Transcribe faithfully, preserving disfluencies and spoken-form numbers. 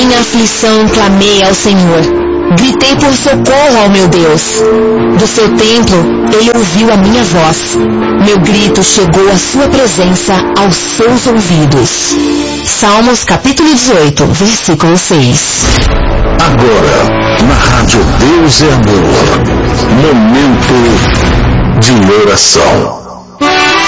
minha aflição clamei ao Senhor. Gritei por socorro ao meu Deus. Do seu templo, ele ouviu a minha voz. Meu grito chegou à sua presença aos seus ouvidos. Salmos capítulo dezoito, versículo seis. Agora, na Rádio Deus é Amor, momento de oração.